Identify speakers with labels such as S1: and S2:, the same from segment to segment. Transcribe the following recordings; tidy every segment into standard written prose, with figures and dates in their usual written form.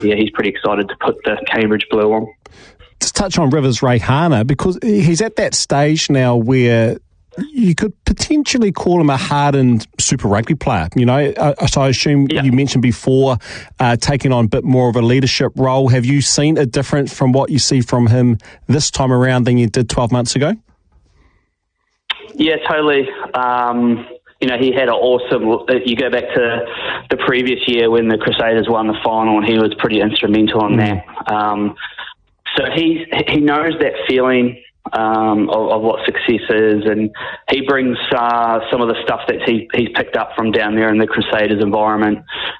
S1: yeah, he's pretty excited to put the Cambridge blue on.
S2: To touch on Rivers Reihana, because he's at that stage now where you could potentially call him a hardened Super Rugby player. You know, so I assume you mentioned before taking on a bit more of a leadership role. Have you seen a difference from what you see from him this time around than you did 12 months ago?
S1: Yeah, totally. You know, he had an awesome... You go back to the previous year when the Crusaders won the final, and he was pretty instrumental in that. So he knows that feeling of what success is, and he brings some of the stuff that he's picked up from down there in the Crusaders environment.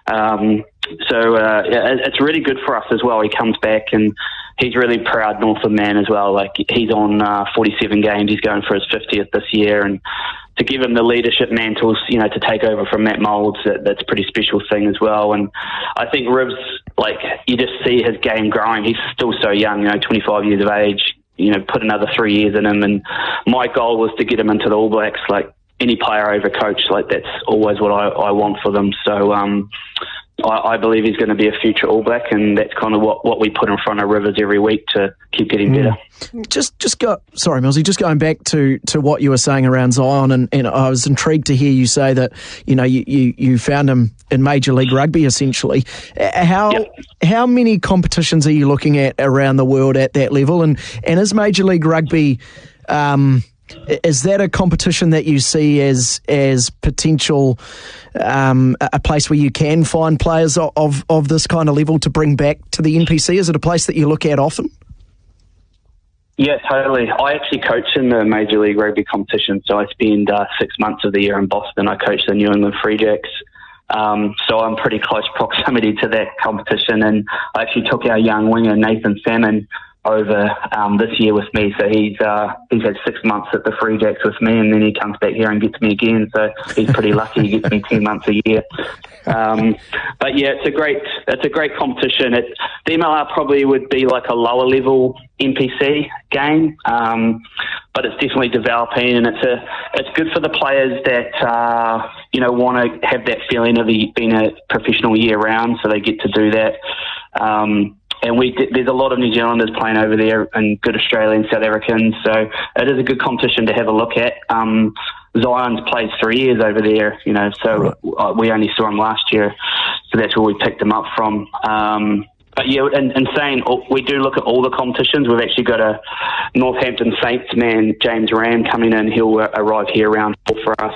S1: It's really good for us as well. He comes back and he's really proud Northland man as well. Like, he's on 47 games. He's going for his 50th this year, and to give him the leadership mantles, you know, to take over from Matt Moulds, that's a pretty special thing as well. And I think Rivs, like, you just see his game growing. He's still so young, you know, 25 years of age. You know, put another 3 years in him, and my goal was to get him into the All Blacks. Like, any player over coach, like, that's always what I want for them. So I believe he's going to be a future All Black, and that's kind of what we put in front of Rivers every week to keep getting better.
S3: Sorry, Millsy, just going back to what you were saying around Zion, and I was intrigued to hear you say that, you know, you found him in Major League Rugby, essentially. How many competitions are you looking at around the world at that level? And is Major League Rugby... is that a competition that you see as potential a place where you can find players of this kind of level to bring back to the NPC? Is it a place that you look at often?
S1: Yeah, totally. I actually coach in the Major League Rugby competition, so I spend 6 months of the year in Boston. I coach the New England Free Jacks. So I'm pretty close proximity to that competition, and I actually took our young winger, Nathan Salmon, over this year with me. So he's had 6 months at the Free Jacks with me, and then he comes back here and gets me again. So he's pretty lucky. He gets me 10 months a year. But yeah, it's a great competition. The MLR probably would be like a lower level NPC game, but it's definitely developing, and it's good for the players that want to have that feeling of being a professional year round, so they get to do that. And there's a lot of New Zealanders playing over there, and good Australians, South Africans, so it is a good competition to have a look at. Zion's played 3 years over there, you know, so we only saw him last year, so that's where we picked him up from. But yeah, and saying we do look at all the competitions. We've actually got a Northampton Saints man, James Rand, coming in. He'll arrive here round 4 for us.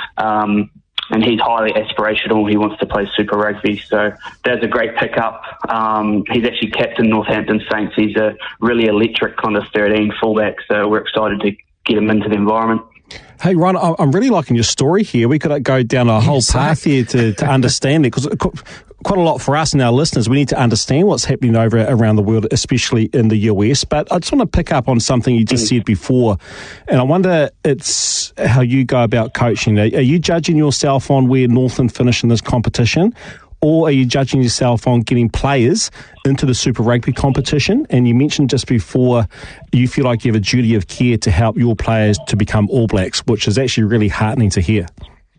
S1: And he's highly aspirational. He wants to play Super Rugby, so that's a great pickup. He's actually captain Northampton Saints. He's a really electric kind of 13 fullback, so we're excited to get him into the environment.
S2: Hey, Ron, I'm really liking your story here. We could go down a whole path here to understand it, because quite a lot for us and our listeners. We need to understand what's happening around the world, especially in the US. But I just want to pick up on something you just said before, and I wonder it's how you go about coaching. Are you judging yourself on where Northland finish in this competition, or are you judging yourself on getting players into the Super Rugby competition? And you mentioned just before you feel like you have a duty of care to help your players to become All Blacks, which is actually really heartening to hear.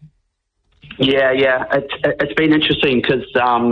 S1: Yeah. It's been interesting because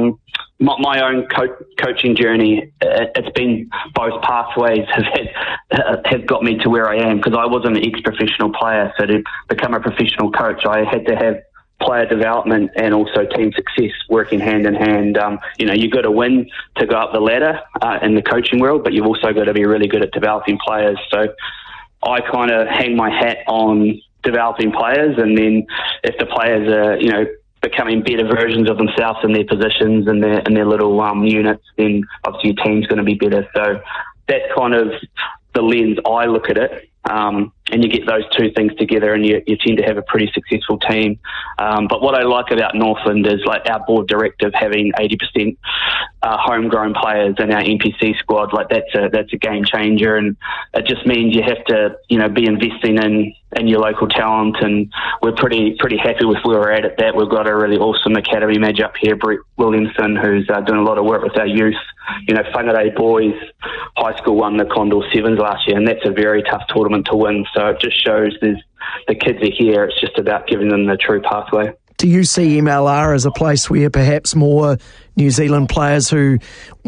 S1: my own coaching journey, it's been both pathways have got me to where I am, because I wasn't an ex-professional player. So to become a professional coach, I had to have player development and also team success working hand in hand. You've got to win to go up the ladder in the coaching world, but you've also got to be really good at developing players. So I kind of hang my hat on developing players, and then if the players are, becoming better versions of themselves in their positions and their little units, then obviously your team's going to be better. So that's kind of the lens I look at it. And you get those two things together, and you tend to have a pretty successful team. But what I like about Northland is, like, our board directive having 80% homegrown players in our NPC squad. Like, that's a game changer, and it just means you have to be investing in your local talent, and we're pretty happy with where we're at that. We've got a really awesome academy manager up here, Brett Williamson, who's doing a lot of work with our youth. Whangarei boys high school won the Condor Sevens last year, and that's a very tough tournament to win. So it just shows the kids are here. It's just about giving them the true pathway.
S3: Do you see MLR as a place where perhaps more New Zealand players who